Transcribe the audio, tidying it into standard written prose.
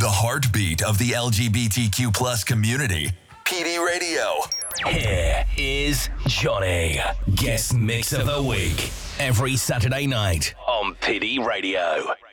the heartbeat of the LGBTQ plus community. PD Radio. Here is Johnny, guest mix of the week, every Saturday night on PD Radio.